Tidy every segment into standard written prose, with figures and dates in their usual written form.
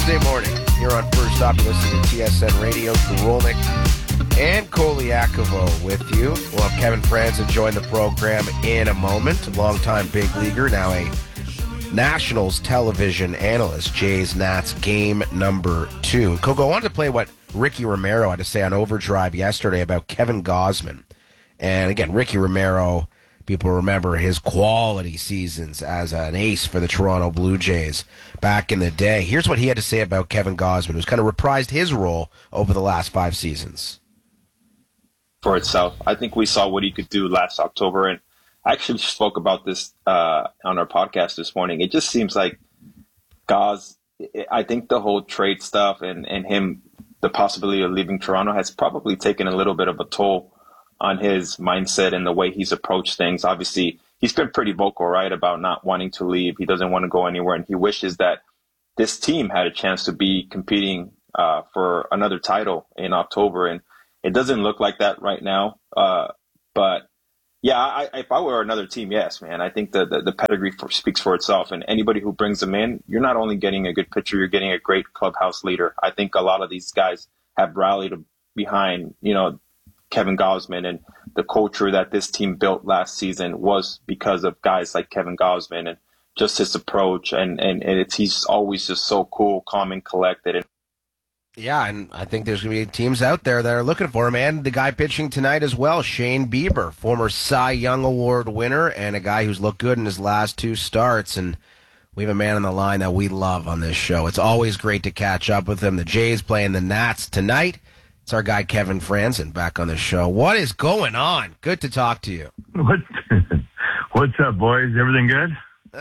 Tuesday morning here on First Stop. You're listening to TSN Radio. Rolnick and Koliakovo with you. We'll have Kevin Franzen join the program in a moment. A longtime big leaguer, now a Nationals television analyst. Jays Nats game number 2. Coco, I wanted to play what Ricky Romero had to say on Overdrive yesterday about Kevin Gausman. And again, Ricky Romero, people remember his quality seasons as an ace for the Toronto Blue Jays back in the day. Here's what he had to say about Kevin Gausman, who's kind of reprised his role over the last 5 seasons. For itself, I think we saw what he could do last October, and I actually spoke about this on our podcast this morning. It just seems like Gaz, I think the whole trade stuff and him, the possibility of leaving Toronto has probably taken a little bit of a toll on his mindset and the way he's approached things. Obviously, he's been pretty vocal, right, about not wanting to leave. He doesn't want to go anywhere, and he wishes that this team had a chance to be competing for another title in October, and it doesn't look like that right now. But yeah, if I were another team, yes, man, I think the pedigree speaks for itself, and anybody who brings them in, you're not only getting a good pitcher, you're getting a great clubhouse leader. I think a lot of these guys have rallied behind, Kevin Gausman, and the culture that this team built last season was because of guys like Kevin Gausman and just his approach, and he's always just so cool, calm, and collected. Yeah, and I think there's going to be teams out there that are looking for him, and the guy pitching tonight as well, Shane Bieber, former Cy Young Award winner, and a guy who's looked good in his last 2 starts, and we have a man on the line that we love on this show. It's always great to catch up with him. The Jays playing the Nats tonight. It's our guy Kevin Franzen back on the show. What is going on? Good to talk to you. What's up, boys? Everything good?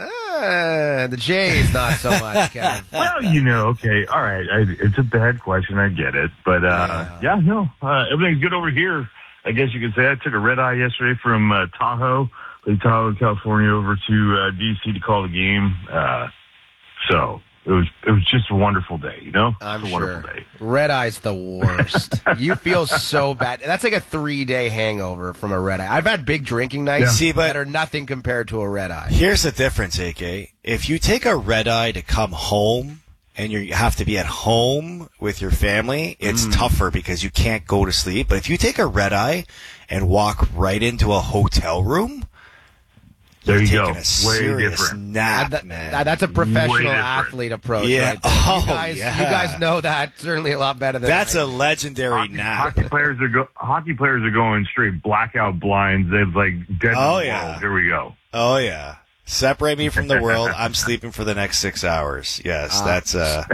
The Jays, not so much, Kevin. Well, okay, all right. It's a bad question. I get it. But, everything's good over here. I guess you could say I took a red eye yesterday from Tahoe, California, over to D.C. to call the game. So it was just a wonderful day, I'm a wonderful day. Red eye's the worst. You feel so bad. That's like a 3-day hangover from a red eye. I've had big drinking nights that are nothing compared to a red eye. Here's the difference, AK. If you take a red eye to come home and you have to be at home with your family, it's tougher because you can't go to sleep. But if you take a red eye and walk right into a hotel room, there you go. A serious nap, man. That's a professional athlete approach. Yeah. Right there. You guys know that certainly a lot better than that's a legendary nap. Hockey players are going straight blackout blinds. They're like dead. Oh yeah. Here we go. Oh yeah. Separate me from the world. I'm sleeping for the next 6 hours. Yes, that's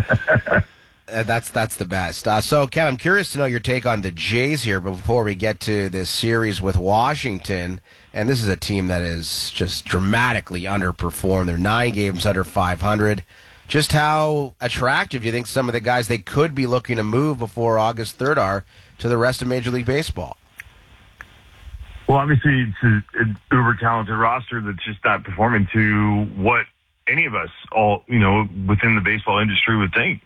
the best. So, Kevin, I'm curious to know your take on the Jays here before we get to this series with Washington. And this is a team that is just dramatically underperformed. They're 9 games under 500. Just how attractive do you think some of the guys they could be looking to move before August 3rd are to the rest of Major League Baseball? Well, obviously, it's an uber-talented roster that's just not performing to what any of us all, within the baseball industry would think.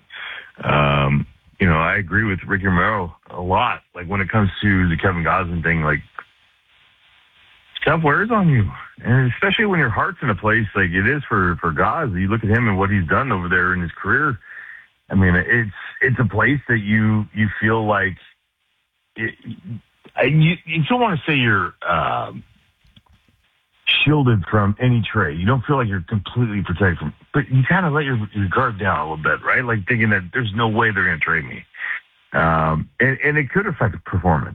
I agree with Ricky Romero a lot. Like, when it comes to the Kevin Gausman thing, like, stuff wears on you. And especially when your heart's in a place like it is for Gaz. You look at him and what he's done over there in his career. I mean, it's a place that you feel like you don't want to say you're shielded from any trade. You don't feel like you're completely protected but you kind of let your guard down a little bit, right? Like thinking that there's no way they're going to trade me. And it could affect the performance.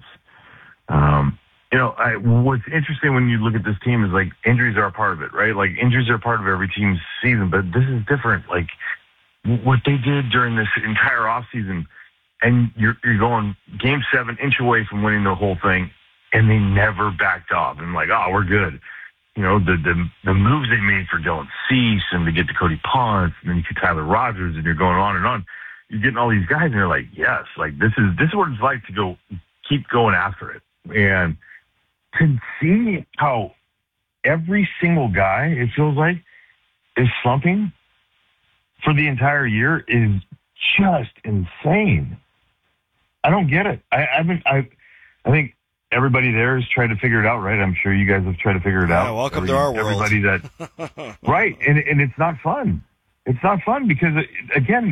What's interesting when you look at this team is like injuries are a part of it, right? Like injuries are a part of every team's season, but this is different. Like what they did during this entire offseason, and you're going game 7, inch away from winning the whole thing, and they never backed off. And like, oh, we're good. The moves they made for Dylan Cease and to get to Cody Ponce, and then you get Tyler Rogers, and you're going on and on. You're getting all these guys, and you're like, yes, like this is what it's like to keep going after it. And to see how every single guy, it feels like, is slumping for the entire year is just insane. I don't get it. I think everybody there has tried to figure it out, right? I'm sure you guys have tried to figure it out. Welcome to our world. Everybody that, right. And it's not fun. It's not fun because, again, the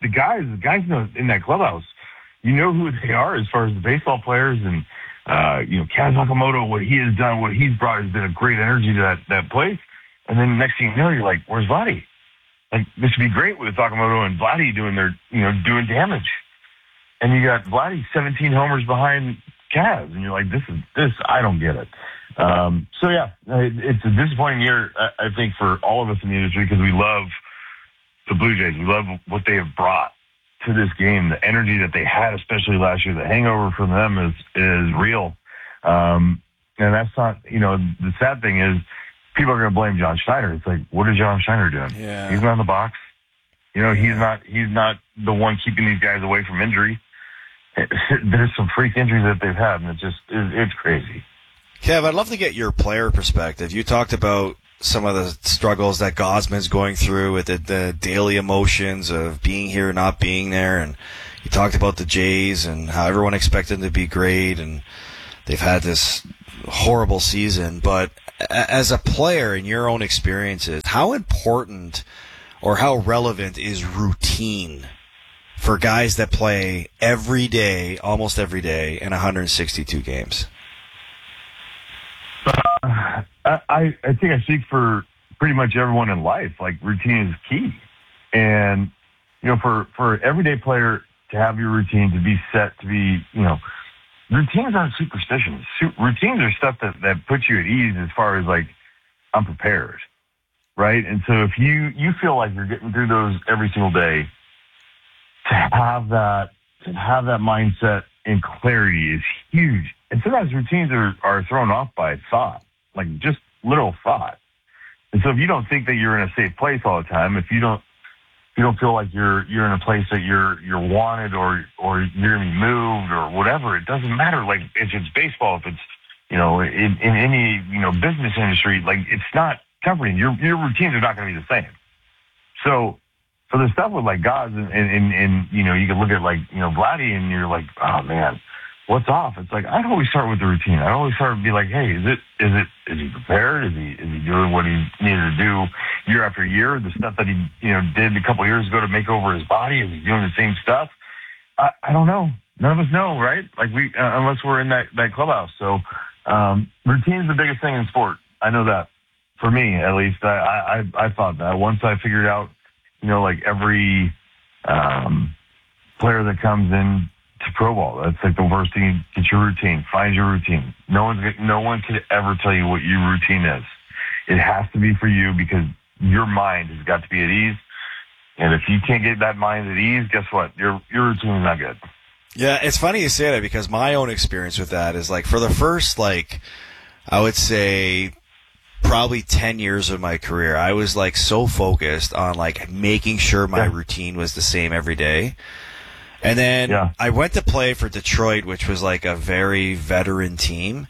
the guys in that clubhouse, you know who they are as far as the baseball players, and Kaz Nakamoto, what he has done, what he's brought has been a great energy to that place. And then next thing you know, you're like, where's Vladdy? Like, this would be great with Nakamoto and Vladdy doing damage. And you got Vladdy 17 homers behind Kaz, and you're like, this, I don't get it. So yeah, it's a disappointing year, I think, for all of us in the industry, because we love the Blue Jays. We love what they have brought to this game, the energy that they had, especially last year. The hangover from them is real. And that's not, the sad thing is people are going to blame John Schneider. It's like, what is John Schneider doing? Yeah. He's not in the box. He's not the one keeping these guys away from injury. There's some freak injuries that they've had, and it's crazy. Kev, I'd love to get your player perspective. You talked about some of the struggles that Gausman's going through with the daily emotions of being here, not being there, and you talked about the Jays and how everyone expected them to be great, and they've had this horrible season. But as a player, in your own experiences, how important or how relevant is routine for guys that play every day, almost every day, in 162 games? I think I speak for pretty much everyone in life. Like, routine is key. And, for everyday player to have your routine, to be set, to be, routines aren't superstitions. Routines are stuff that puts you at ease as far as, like, I'm prepared, right? And so if you feel like you're getting through those every single day, to have that mindset and clarity is huge. And sometimes routines are thrown off by thought, like just literal thought. And so if you don't think that you're in a safe place all the time, if you don't feel like you're in a place that you're wanted or you're gonna be moved or whatever, it doesn't matter. Like, if it's baseball, if it's in any business industry, like, it's not comforting. Your routines are not going to be the same. So for the stuff with like Gaz and you can look at like Vladdy, and you're like, oh man, what's off? It's like, I'd always start with the routine. I'd always start to be like, hey, is he prepared? Is he doing what he needed to do year after year? The stuff that he did a couple of years ago to make over his body, is he doing the same stuff? I don't know. None of us know, right? Like, we unless we're in that clubhouse. So routine is the biggest thing in sport. I know that. For me, at least, I thought that once I figured out, like every player that comes in to pro ball, that's like the first thing. Get your routine. Find your routine. No one can ever tell you what your routine is. It has to be for you, because your mind has got to be at ease. And if you can't get that mind at ease, guess what? Your routine is not good. Yeah, it's funny you say that, because my own experience with that is, like, for the first, like, I would say probably 10 years of my career, I was like so focused on like making sure my routine was the same every day. And then I went to play for Detroit, which was like a very veteran team.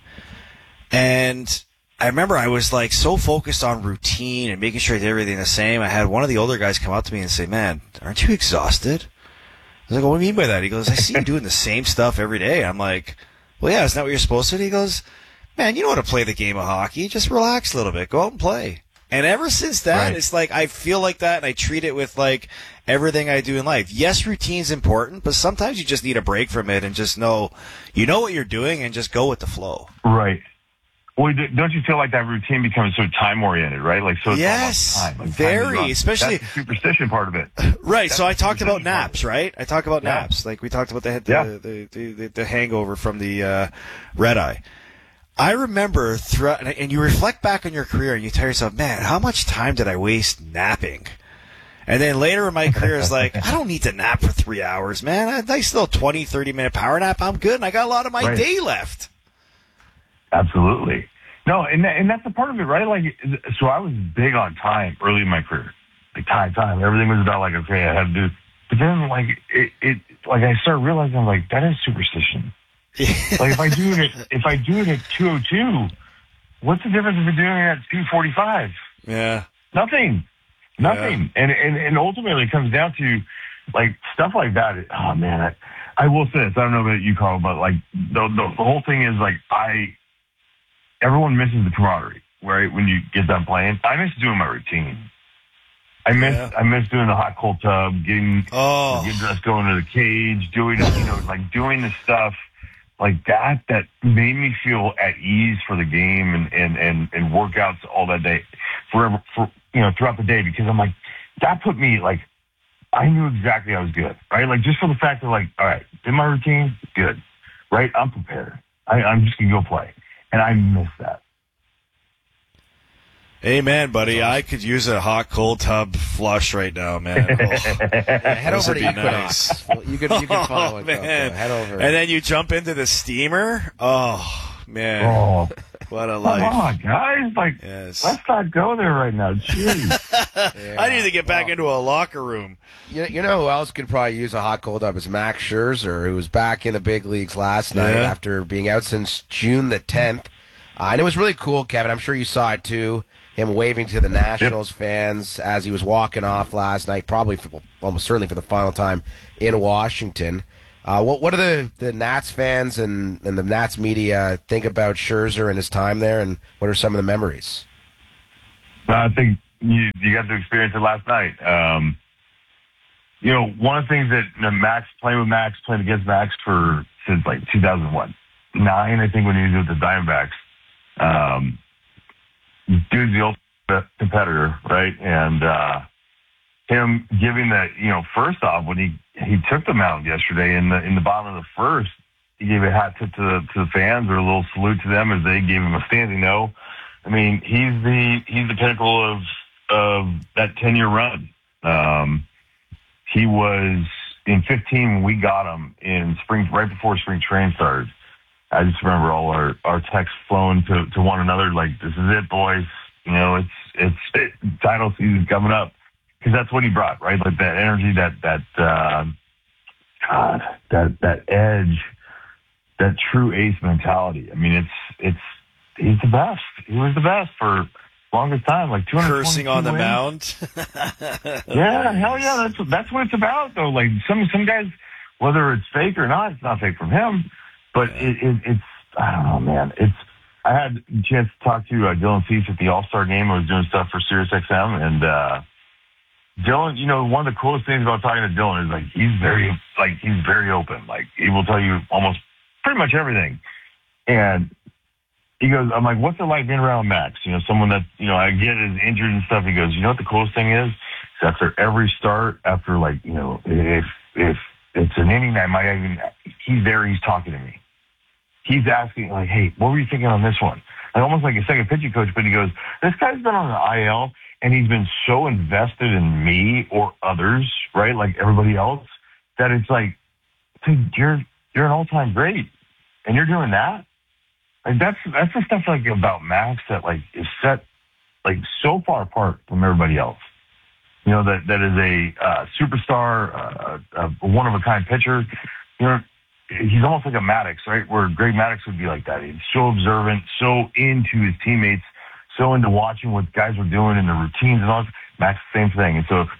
And I remember I was like so focused on routine and making sure I did everything the same. I had one of the older guys come up to me and say, "Man, aren't you exhausted?" I was like, "What do you mean by that?" He goes, "I see you doing the same stuff every day." I'm like, "Well, yeah, isn't that what you're supposed to do?" He goes, "Man, you know how to play the game of hockey. Just relax a little bit. Go out and play." And ever since that, it's like I feel like that, and I treat it with like everything I do in life. Yes, routine's important, but sometimes you just need a break from it and just know what you're doing and just go with the flow. Right. Well, don't you feel like that routine becomes so time-oriented, right? Like, so it's yes, time. Like, very, time especially that's the superstition part of it. Right. So I talked about naps, right? I talk about naps. Like we talked about the hangover from the red eye. I remember and you reflect back on your career and you tell yourself, man, how much time did I waste napping? And then later in my career, it's like, I don't need to nap for 3 hours, man. A nice little 20, 30-minute power nap, I'm good, and I got a lot of my day left. Absolutely. No, and that's a part of it, right? Like, so I was big on time early in my career. Like, time. Everything was about, like, okay, I had to do. But then, like, it like, I started realizing, like, that is superstition. Like, if I do it at 2:02, what's the difference if I'm doing it at 2:45? Yeah. Nothing. Yeah. And ultimately it comes down to like stuff like that. Oh man, I will say this. I don't know about you, Carl, but like the whole thing is like everyone misses the camaraderie, right? When you get done playing, I miss doing my routine. I miss doing the hot cold tub, getting dressed, going to the cage, doing the stuff like that made me feel at ease for the game and workouts all that day, throughout the day, because I'm like, that put me like, I knew exactly I was good, right? Like, just for the fact that, like, all right, did my routine, good, right? I'm prepared. I'm just gonna go play, and I miss that. Amen, buddy. I could use a hot cold tub flush right now, man. Head over to Equinox. Nice. You can follow it. Man. Head over. And then you jump into the steamer. Oh, man. Oh, what a life. come on, guys. Like, Yes. let's not go there right now. Jeez. I need to get back into a locker room. You know who else could probably use a hot cold up is Max Scherzer, who was back in the big leagues last night after being out since June the 10th. And it was really cool, Kevin. I'm sure you saw it too. Him waving to the Nationals fans as he was walking off last night, probably almost certainly for the final time in Washington. What do the Nats fans and the Nats media think about Scherzer and his time there, and what are some of the memories? I think you got to experience it last night. One of the things that playing against Max since like 2009, I think, when he was with the Diamondbacks. Dude's the ultimate competitor, right? And him giving that, first off, when he took the mound yesterday in the bottom of the first, he gave a hat tip to the fans, or a little salute to them as they gave him a standing no. I mean, he's the pinnacle of that 10-year run. He was in 15 when we got him in spring, right before spring training started. I just remember all our texts flowing to one another, like, this is it, boys. It's title season coming up. Because that's what he brought, right? Like, that energy, that edge, that true ace mentality. I mean, he's the best. He was the best for longest time, like 200. Cursing on the mound. Yeah, hell yeah. That's what it's about, though. Like, some guys, whether it's fake or not, it's not fake from him. But it's, I don't know, man. I had a chance to talk to Dylan Cease at the All-Star game. I was doing stuff for SiriusXM, and Dylan, one of the coolest things about talking to Dylan is, like, he's very open. Like, he will tell you almost pretty much everything. And he goes, I'm like, what's it like being around Max? Someone that, I get is injured and stuff. He goes, you know what the coolest thing is? After every start, after, like, if it's an inning that he's there, he's talking to me. He's asking, like, hey, what were you thinking on this one? Like, almost like a second pitching coach, but he goes, this guy's been on the IL, and he's been so invested in me or others, right, like everybody else, that it's like, dude, you're an all-time great, and you're doing that? Like, that's the stuff, like, about Max that, like, is set, like, so far apart from everybody else. That is a superstar, a one-of-a-kind pitcher. He's almost like a Maddox, right? Where Greg Maddux would be like that. He's so observant, so into his teammates, so into watching what guys were doing and the routines and all. Max, same thing. And so,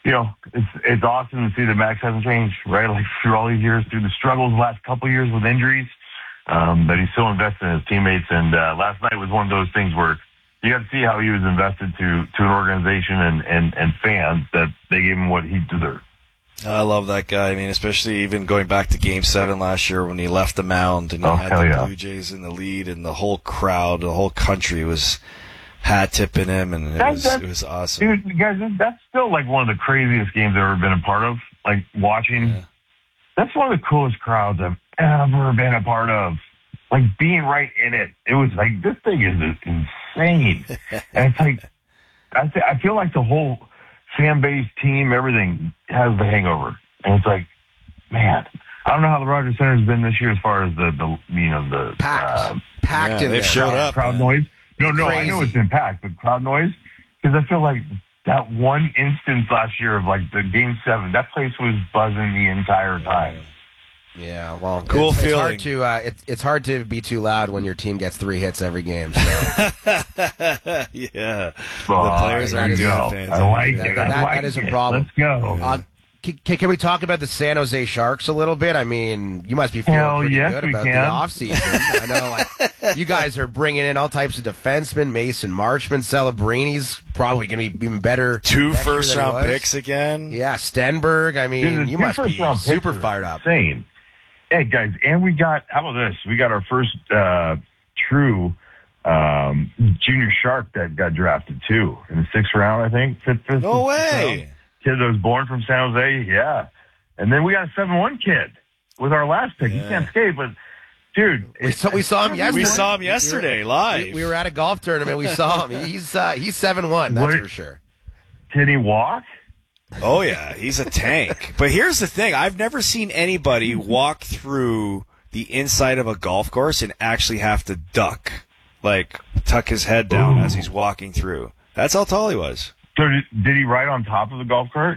it's awesome to see that Max hasn't changed, right? Like, through all these years, through the struggles the last couple of years with injuries, that he's so invested in his teammates. And last night was one of those things where you got to see how he was invested to an organization and fans, that they gave him what he deserved. I love that guy. I mean, especially even going back to Game 7 last year when he left the mound and he had the Blue Jays in the lead, and the whole crowd, the whole country was hat-tipping him, and it was awesome. Dude, guys, that's still, like, one of the craziest games I've ever been a part of, like, watching. Yeah. That's one of the coolest crowds I've ever been a part of. Like, being right in it. It was like, this thing is insane. And it's like, I feel like the whole fan base, team, everything has the hangover. And it's like, man, I don't know how the Rogers Center has been this year as far as the packed in they've showed up. Crowd noise. No, I know it's been packed, but crowd noise, because I feel like that one instance last year of, like, the Game 7, that place was buzzing the entire time. Yeah, well, cool it's feeling. It's hard to be too loud when your team gets 3 hits every game. So. Yeah, Oh, the players are good fans. I like it. That is a problem. Let's go. can we talk about the San Jose Sharks a little bit? I mean, you must be feeling pretty good about the offseason. I know you guys are bringing in all types of defensemen. Mason Marchman, Celebrini's probably going to be even better. 2 first-round picks again. Yeah, Stenberg. I mean, you must be super fired up. Insane. Hey, guys, and we got, how about this? We got our first true junior Shark that got drafted, too, in the 6th round, I think. Fifth, no way. Kid that was born from San Jose, yeah. And then we got a 7-1 kid with our last pick. Yeah. He can't skate, but, dude. We saw him yesterday. We saw him yesterday live. We were at a golf tournament. We saw him. He's 7-1, that's for sure. Can he walk? Oh, yeah. He's a tank. But here's the thing. I've never seen anybody walk through the inside of a golf course and actually have to duck, like tuck his head down as he's walking through. That's how tall he was. So did he ride on top of the golf cart?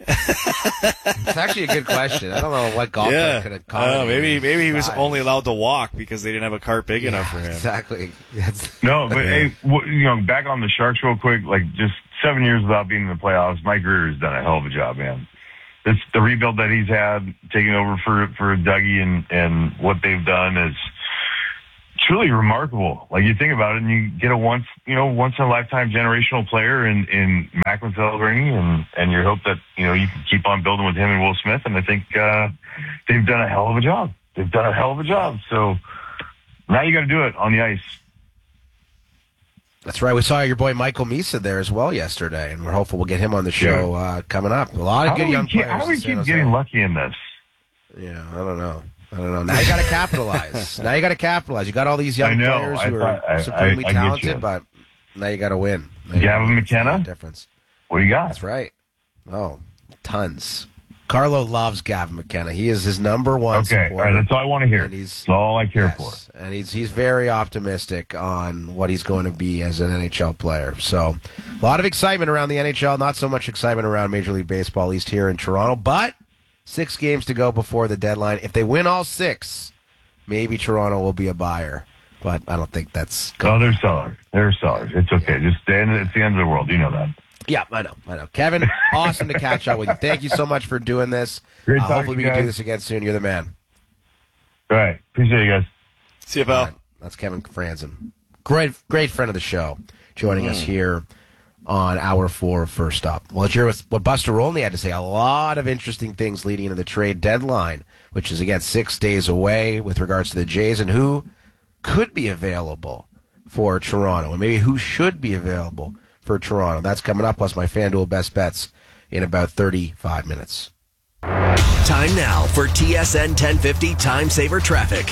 It's actually a good question. I don't know what golf cart could accommodate. Maybe he was only allowed to walk because they didn't have a cart big enough for him. Exactly. No, but hey, back on the Sharks real quick, like just 7 years without being in the playoffs, Mike Grier has done a hell of a job, man. It's the rebuild that he's had, taking over for Dougie and what they've done is truly remarkable. Like you think about it, and you get a once in a lifetime generational player in Macklin Celebrini, and you hope that you can keep on building with him and Will Smith. And I think they've done a hell of a job. So now you got to do it on the ice. That's right. We saw your boy Michael Misa there as well yesterday, and we're hopeful we'll get him on the show coming up. A lot of good young players. How do we keep getting lucky in this? Yeah, I don't know. Now you got to capitalize. You got all these young players who are supremely talented, but now you got to win. Gavin McKenna? Difference. What do you got? That's right. Oh, tons. Carlo loves Gavin McKenna. He is his number one supporter. All right, that's all I want to hear. That's all I care for. And he's very optimistic on what he's going to be as an NHL player. So a lot of excitement around the NHL, not so much excitement around Major League Baseball, at least here in Toronto, but 6 games to go before the deadline. If they win all 6, maybe Toronto will be a buyer. But I don't think that's good. Oh, they're sellers. It's okay. Just it's the end of the world. You know that. Yeah, I know. Kevin, awesome to catch up with you. Thank you so much for doing this. Great hopefully we can do this again soon. You're the man. All right. Appreciate you guys. See you, pal. Right. That's Kevin Franzen. Great friend of the show, joining us here on Hour 4 of First Up. Well, let's hear what Buster Olney had to say. A lot of interesting things leading into the trade deadline, which is, again, 6 days away with regards to the Jays and who could be available for Toronto and maybe who should be available for Toronto. That's coming up, plus my FanDuel best bets in about 35 minutes. Time now for TSN 1050 Time Saver Traffic.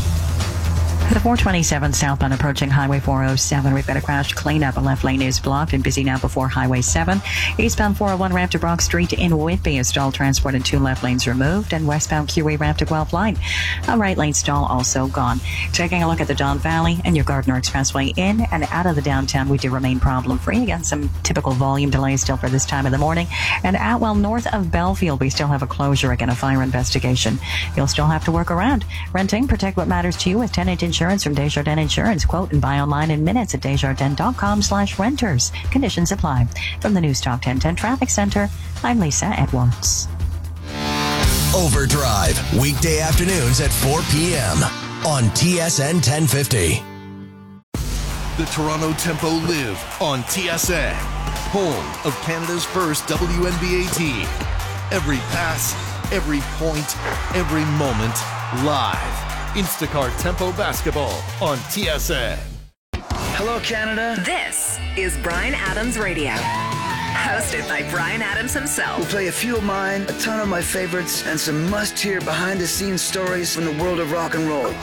The 427 southbound approaching Highway 407. We've got a crash cleanup. A left lane is blocked and busy now before Highway 7. Eastbound 401 ramp to Brock Street in Whitby is stalled transport and 2 left lanes removed. And westbound QE ramp to Guelph Line. A right lane stall also gone. Taking a look at the Don Valley and your Gardner Expressway in and out of the downtown, we do remain problem free. Again, some typical volume delays still for this time of the morning. And north of Belfield, we still have a closure. Again, a fire investigation. You'll still have to work around. Renting, protect what matters to you with tenant insurance from Desjardins Insurance. Quote and buy online in minutes at Desjardins.com/renters. Conditions apply. From the News Talk 1010 Traffic Center, I'm Lisa Edwards. Overdrive, weekday afternoons at 4 p.m. on TSN 1050. The Toronto Tempo live on TSN, home of Canada's first WNBA team. Every pass, every point, every moment, live. Instacart Tempo Basketball on TSN. Hello, Canada. This is Bryan Adams Radio. Hosted by Bryan Adams himself. We'll play a few of mine, a ton of my favorites, and some must-hear behind-the-scenes stories from the world of rock and roll.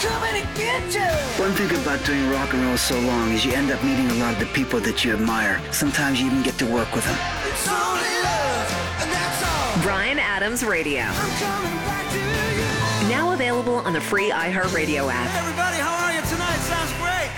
One thing about doing rock and roll so long is you end up meeting a lot of the people that you admire. Sometimes you even get to work with them. It's only love, and that's all. Bryan Adams Radio. Now available on the free iHeartRadio app. Hey everybody, how are you tonight? Sounds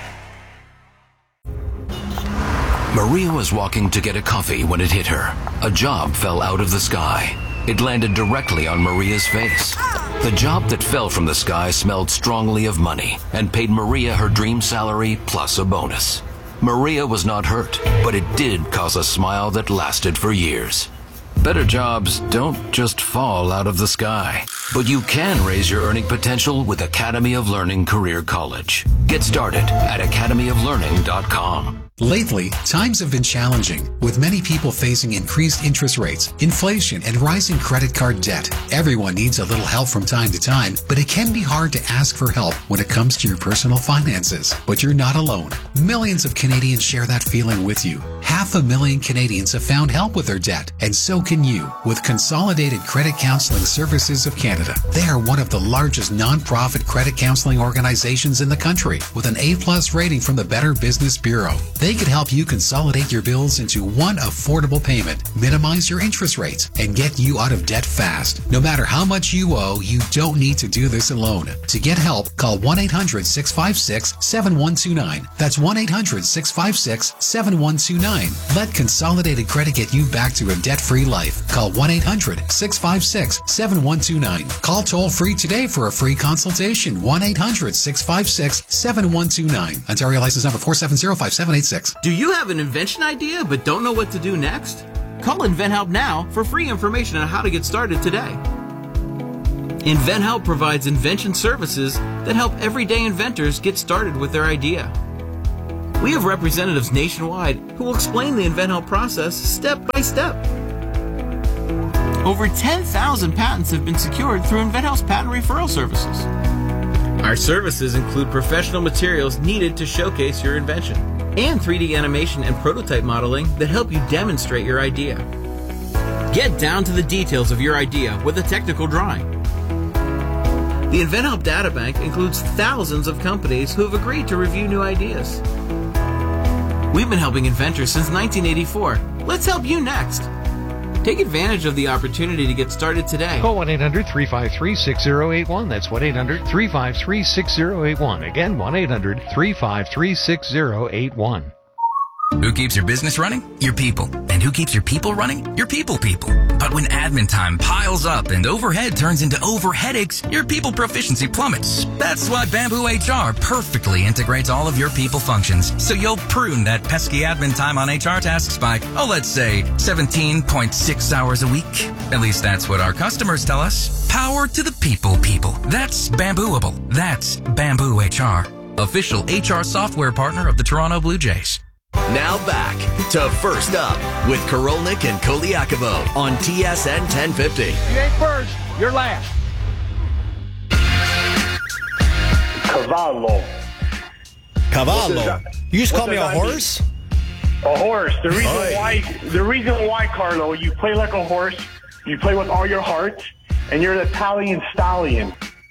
great. Maria was walking to get a coffee when it hit her. A job fell out of the sky. It landed directly on Maria's face. The job that fell from the sky smelled strongly of money and paid Maria her dream salary plus a bonus. Maria was not hurt, but it did cause a smile that lasted for years. Better jobs don't just fall out of the sky, but you can raise your earning potential with Academy of Learning Career College. Get started at academyoflearning.com. Lately, times have been challenging, with many people facing increased interest rates, inflation, and rising credit card debt. Everyone needs a little help from time to time, but it can be hard to ask for help when it comes to your personal finances. But you're not alone. Millions of Canadians share that feeling with you. 500,000 Canadians have found help with their debt, and so can you with Consolidated Credit Counseling Services of Canada. They are one of the largest non-profit credit counseling organizations in the country, with an A+ rating from the Better Business Bureau. They could help you consolidate your bills into one affordable payment, minimize your interest rates, and get you out of debt fast. No matter how much you owe, you don't need to do this alone. To get help, call 1-800-656-7129. That's 1-800-656-7129. Let Consolidated Credit get you back to a debt-free life. Call 1-800-656-7129. Call toll-free today for a free consultation. 1-800-656-7129. Ontario license number 4705786. Do you have an invention idea but don't know what to do next? Call InventHelp now for free information on how to get started today. InventHelp provides invention services that help everyday inventors get started with their idea. We have representatives nationwide who will explain the InventHelp process step by step. Over 10,000 patents have been secured through InventHelp's patent referral services. Our services include professional materials needed to showcase your invention, and 3D animation and prototype modeling that help you demonstrate your idea. Get down to the details of your idea with a technical drawing. The InventHelp Databank includes thousands of companies who have agreed to review new ideas. We've been helping inventors since 1984. Let's help you next. Take advantage of the opportunity to get started today. Call 1-800-353-6081. That's 1-800-353-6081. Again, 1-800-353-6081. Who keeps your business running? Your people. And who keeps your people running? Your people. But when admin time piles up and overhead turns into overheadaches, your people proficiency plummets. That's why Bamboo HR perfectly integrates all of your people functions, so you'll prune that pesky admin time on HR tasks by, let's say, 17.6 hours a week. At least that's what our customers tell us. Power to the people. That's Bambooable. That's Bamboo HR. Official HR software partner of the Toronto Blue Jays. Now back to First Up with Korolnik and Koliakovo on TSN 1050. You ain't first, you're last. Cavallo. You just call me a horse? A horse. The reason why, Carlo, you play like a horse, you play with all your heart, and you're an Italian stallion.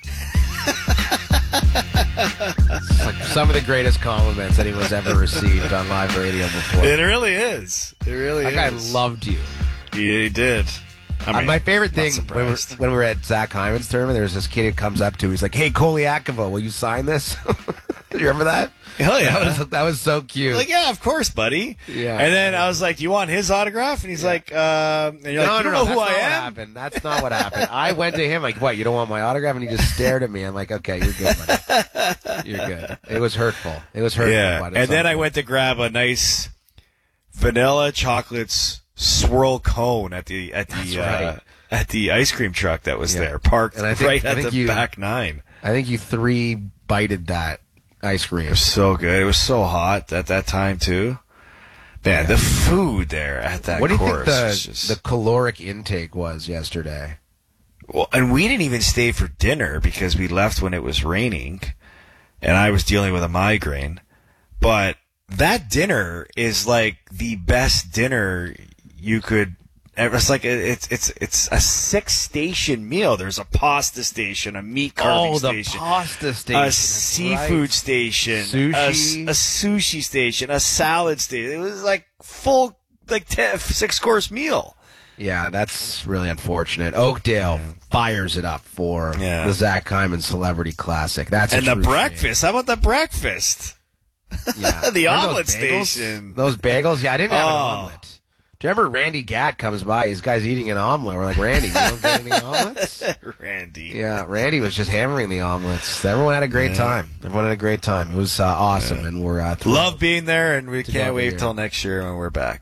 It's like some of the greatest compliments anyone's ever received on live radio before. It really is. It really is. That guy loved you. He did. My favorite thing when we were at Zach Hyman's tournament, there was this kid who comes up to me. He's like, "Hey, Koliakovo, will you sign this?" Do you remember that? Hell yeah. That was so cute. Like, yeah, of course, buddy. Yeah. And then I was like, "You want his autograph?" And he's like, and you're like, "You don't know who I am?" That's not what happened. I went to him like, "What, you don't want my autograph?" And he just stared at me. I'm like, "Okay, you're good, buddy. You're good." It was hurtful. Yeah. Buddy. And then I went to grab a nice vanilla chocolates swirl cone at the ice cream truck that was there, parked right at the back nine. I think you 3-bited that ice cream. It was so good. It was so hot at that time too. Man, the food there at that course. What do you think the caloric intake was yesterday? Well, and we didn't even stay for dinner because we left when it was raining, and I was dealing with a migraine. But that dinner is like the best dinner you could. It's like it's a 6-station meal. There's a pasta station, a meat carving station, pasta station, a seafood station, sushi, a sushi station, a salad station. It was like full 6-course meal. Yeah, that's really unfortunate. Oakdale fires it up for the Zach Hyman Celebrity Classic. That's and the breakfast. Shame. How about the breakfast? Yeah, the omelet station. Those bagels. Yeah, I didn't have an omelet. Do you remember Randy Gatt comes by? This guy's eating an omelet. We're like, Randy, you don't get any omelets? Randy. Yeah, Randy was just hammering the omelets. Everyone had a great time. It was awesome, and we're love being there, and we can't wait till next year when we're back.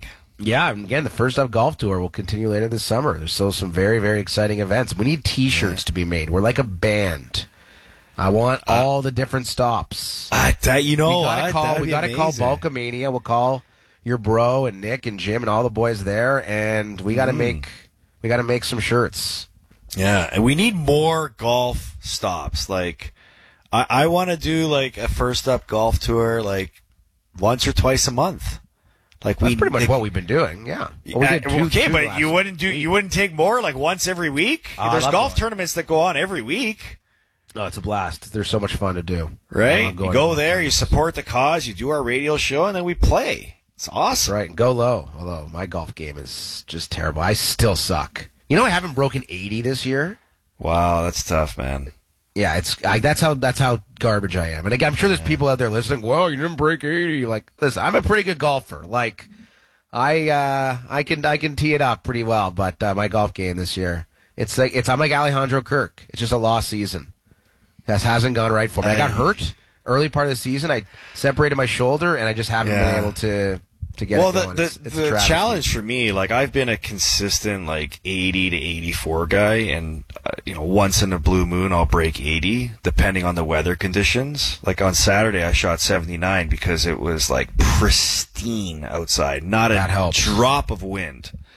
Yeah, and again, the First Up Golf Tour will continue later this summer. There's still some very, very exciting events. We need T-shirts to be made. We're like a band. I want all the different stops. We gotta call Bulkamania. We'll call your bro and Nick and Jim and all the boys there, and we gotta make some shirts. Yeah, and we need more golf stops. Like, I want to do like a First Up Golf Tour like once or twice a month. Like that's pretty much what we've been doing. Yeah. Well, we did two but you wouldn't take more like once every week. There's golf tournaments that go on every week. Oh, it's a blast. They're so much fun to do. Right? You go there, you support the cause, you do our radio show, and then we play. It's awesome. Right. And go low. Although my golf game is just terrible. I still suck. You know, I haven't broken 80 this year. Wow, that's tough, man. Yeah, that's how garbage I am. And I'm sure there's people out there listening. Well, you didn't break 80. Like, listen, I'm a pretty good golfer. Like, I can tee it up pretty well. But my golf game this year, I'm like Alejandro Kirk. It's just a lost season. That hasn't gone right for me. I got hurt early part of the season. I separated my shoulder, and I just haven't been able to get it going. The challenge for me, like, I've been a consistent like 80 to 84 guy, and once in a blue moon I'll break 80 depending on the weather conditions. Like on Saturday I shot 79 because it was like pristine outside, not a drop of wind.